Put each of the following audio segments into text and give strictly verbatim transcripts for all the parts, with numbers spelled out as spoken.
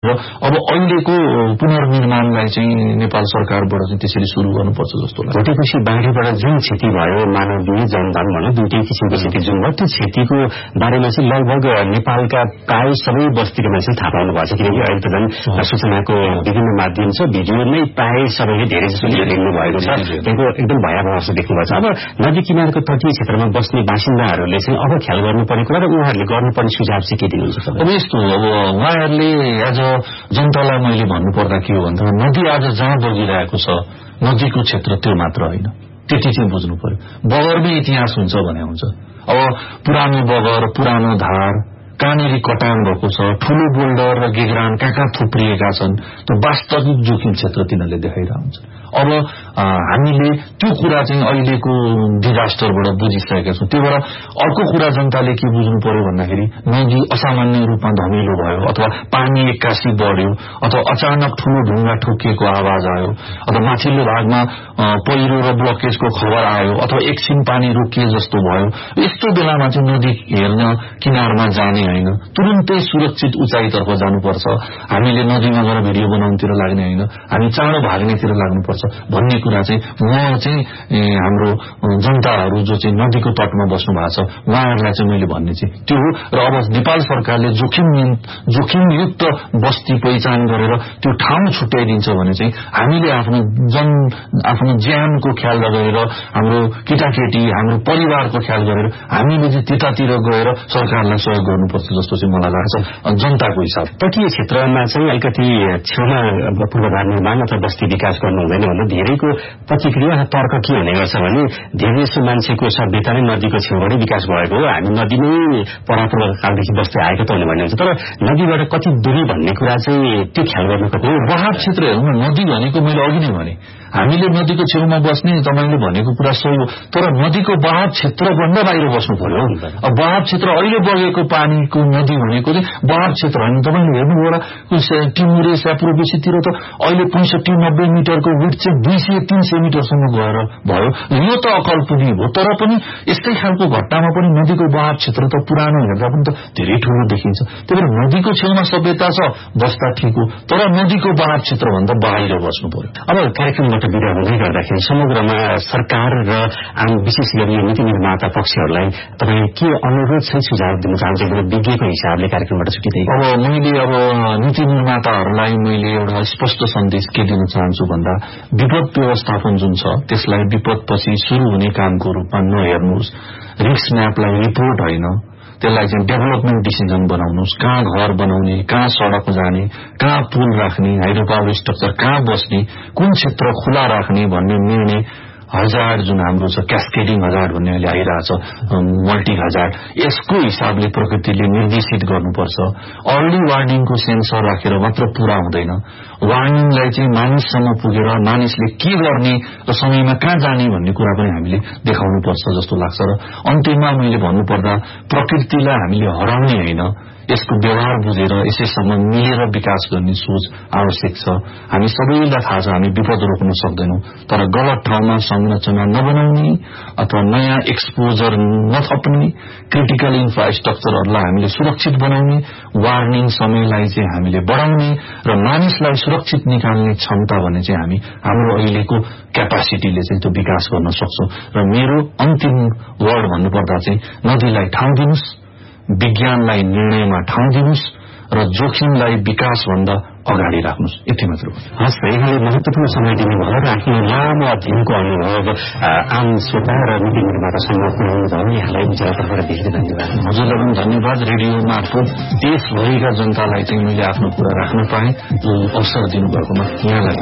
र अब अहिलेको पुनर्निर्माणलाई चाहिँ नेपाल सरकारबाट चाहिँ त्यसरी सुरु गर्नुपर्छ जस्तो लाग्छ। भोटेपछि बाढीबाट जुन क्षति भयो, मानवीय जनधन भनौँ दुईटै किसिमको क्षति जुन भयो, त्यो क्षतिको बारेमा चाहिँ लगभग नेपालका प्राय सबै बस्तीका मान्छेले थाहा पाउनु भएको छ, किनकि अहिले त झन् सूचनाको विभिन्न माध्यम छ, भिडियो नै प्राय सबैले धेरै जसो देख्नु भएको छ, त्यहाँको एकदम भयावह अवस्था देख्नु भएको छ। अब नदी किनारको तटीय क्षेत्रमा बस्ने बासिन्दाहरूले चाहिँ अब ख्याल गर्नुपर्ने कुरा र उहाँहरूले गर्नुपर्ने सुझाव चाहिँ के दिनुहुन्छ? अब यस्तो अब उहाँहरूले आज जनतालाई मैले भन्नुपर्दा के हो भन्दा नदी आज जहाँ बगिरहेको छ नदीको क्षेत्र त्यो मात्र होइन, त्यति चाहिँ बुझ्नु पर्यो। बगरमै इतिहास हुन्छ भने हुन्छ। अब पुरानो बगर, पुरानो धार कहाँनिर कटान भएको छ, ठूलो बोल्डर र गेग्रान कहाँ कहाँ थुप्रिएका छन्, त्यो वास्तविक जोखिम क्षेत्र तिनीहरूले देखाइरहेको हुन्छ। अब हामीले त्यो कुरा चाहिँ अहिलेको डिजास्टरबाट बुझिसकेका छौँ। त्यो भएर अर्को कुरा जनताले के बुझ्नु पर्यो भन्दाखेरि नदी असामान्य रूपमा धमिलो भयो अथवा पानी एक्कासी बढ्यो अथवा अचानक ठूलो ढुङ्गा ठोकिएको आवाज आयो अथवा माथिल्लो भागमा पहिरो र ब्लकेजको खबर आयो अथवा एकछिन पानी रोकिए जस्तो भयो, यस्तो बेलामा चाहिँ नदी हेर्न किनारमा जाने होइन, तुरुन्तै सुरक्षित उचाइतर्फ जानुपर्छ। हामीले नदीमा गएर भिडियो बनाउनुतिर लाग्ने होइन, हामी चाँडो भाग्नेतिर लाग्नुपर्छ भन्ने कुरा चाहिँ म चाहिँ हाम्रो जनताहरू जो चाहिँ नदीको तटमा बस्नु भएको छ उहाँहरूलाई चाहिँ मैले भन्ने चाहिँ त्यो हो। र अब नेपाल सरकारले जोखिम जोखिमयुक्त बस्ती पहिचान गरेर त्यो ठाउँ छुट्याइदिन्छ भने चाहिँ हामीले आफ्नो जन आफ्नो ज्यानको ख्याल गरेर हाम्रो केटाकेटी हाम्रो परिवारको ख्याल गरेर हामीले चाहिँ त्यतातिर गएर सरकारलाई सहयोग गर्नुपर्छ जस्तो चाहिँ मलाई लाग्छ जनताको हिसाब। तटीय क्षेत्रमा चाहिँ अलिकति छेउमा पूर्वाधार निर्माण अथवा बस्ती विकास गर्नु हुँदैन भन्दा धेरैको प्रतिक्रिया तर्क के हुने गर्छ भने धेरै जसो मान्छेको सभ्यता नै नदीको छेउबाटै विकास भएको हो, हामी नदी नै परापूर्व कालदेखि बस्दै आएको त हुने भन्ने हुन्छ। तर नदीबाट कति दूरी भन्ने कुरा चाहिँ त्यो ख्याल गर्नुपर्ने हो। बहाव क्षेत्र हेर्नु, नदी भनेको मैले अघि नै भने हामीले नदीको छेउमा बस्ने तपाईले भनेको कुरा सही हो, तर नदीको बहाव क्षेत्रभन्दा बाहिर बस्नु पर्यो। अब बहाव क्षेत्र अहिले बगेको पानीको नदी भनेको चाहिँ बहाव क्षेत्र होइन। तपाईले हेर्नुभयो टिमुरे स्यापुरो बेसीतिर त अहिले पैंसठी नब्बे मिटरको विड चाहिँ दुई सय तीन सय मिटरसम्म गएर भयो। यो त अकल्पनीय हो, तर पनि यस्तै खालको घटनामा पनि नदीको बहाव क्षेत्र त पुरानो हेर्दा पनि त धेरै ठूलो देखिन्छ। त्यही भएर नदीको छेउमा सभ्यता छ बस्दा ठिक हो, तर नदीको बहाव क्षेत्रभन्दा बाहिर बस्नु पर्यो। अब कार्यक्रमबाट बिदा हुँदै गर्दाखेरि समग्रमा सरकार र आम विशेष गरी नीति निर्माता पक्षहरूलाई तपाईँ के अनुरोध चाहिँ सुझाव दिन चाहन्छ विज्ञको हिसाबले कार्यक्रमबाट छुट्टिँदै? अब मैले अब नीति निर्माताहरूलाई मैले एउटा स्पष्ट सन्देश के दिन चाहन्छु भन्दा विपद व्यवस्थापन जुन छ त्यसलाई विपदपछि शुरू हुने कामको रूपमा नहेर्नुहोस्। रिस्क म्यापलाई रिपोर्ट होइन, त्यसलाई चाहिँ डेभलपमेन्ट डिसिजन बनाउनुहोस्। कहाँ घर बनाउने, कहाँ सड़क जाने, कहाँ पुल राख्ने, हाइड्रो पावर स्ट्रक्चर कहाँ बस्ने, कुन क्षेत्र खुला राख्ने भन्ने निर्णय हजार जुन हाम्रो छ क्यास्केडिङ हजार भन्ने अहिले आइरहेछ मल्टी हजार, यसको हिसाबले प्रकृतिले निर्देशित गर्नुपर्छ। अर्ली वार्निङको सेन्सर राखेर मात्र पूरा हुँदैन, वार्निङलाई चाहिँ मानिससम्म पुगेर मानिसले के गर्ने र समयमा कहाँ जाने भन्ने कुरा पनि हामीले देखाउनुपर्छ जस्तो लाग्छ। र अन्त्यमा मैले भन्नुपर्दा प्रकृतिलाई हामीले हराउने होइन, यसको व्यवहार बुझेर यसैसँग मिलेर विकास गर्ने सोच आवश्यक छ। हामी सबैलाई थाहा छ हामी विपद रोक्न सक्दैनौं, तर गलत ठाउँमा संरचना नबनाउने अथवा नयाँ एक्सपोजर नथप्ने, क्रिटिकल इन्फ्रास्ट्रक्चरहरूलाई हामीले सुरक्षित बनाउने, वार्निङ समयलाई चाहिँ हामीले बढाउने र मानिसलाई सुरक्षित निकाल्ने क्षमता भने चाहिँ हामी हाम्रो अहिलेको क्यापासिटीले चाहिँ त्यो विकास गर्न सक्छौं। र मेरो अन्तिम वर्ड भन्नुपर्दा चाहिँ नदीलाई ठाउँ दिनुस्, विज्ञानलाई निर्णयमा ठाउँ दिनुस् र जोखिमलाई विकासभन्दा अगाडि राख्नुस्, यति मात्र हो। हस्, यहाँले महत्वपूर्ण समय दिनुभयो र आफ्नो लामो अध्ययनको अनुभव आम श्रोता र नीति निर्मातासँग पुर्याउनुभयो। यहाँलाई विचारतर्फबाट धेरै धन्यवाद। हजुरलाई पनि धन्यवाद। रेडियो मार्फत देशभरिका जनतालाई चाहिँ मैले आफ्नो कुरा राख्न पाएँ, जो अवसर दिनुभएकोमा यहाँलाई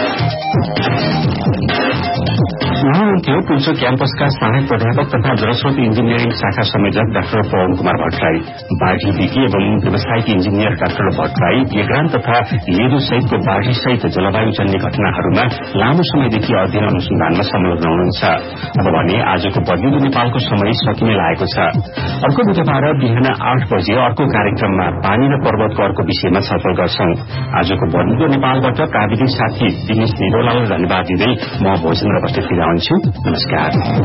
हुनुहुन्थ्यो पुल्चोक क्याम्पसका सहायक प्राध्यापक तथा जलस्रोत इन्जिनियरिङ शाखा संयोजक डाक्टर पवन कुमार भट्टराई, बाढी विज्ञ एवं व्यावसायिक इन्जिनियर डाक्टर भट्टराई गेग्रान तथा लेदो सहितको बाढी सहित जलवायुजन्य घटनाहरूमा लामो समयदेखि अध्ययन अनुसन्धानमा संलग्न हुनुहुन्छ। अब भने आजको बदलिँदो नेपालको समय सकिने लागेको छ। अर्को बुधबार बिहान आठ बजे अर्को कार्यक्रममा पानी र पर्वतको अर्को विषयमा छलफल गर्छौं। आजको बदलिँदो नेपालबाट प्राविधिक साथी दिनेश निरौलालाई धन्यवाद दिँदै म भोजेन्द्र बस्नेत बिदा हुन्छु। नमस्कार।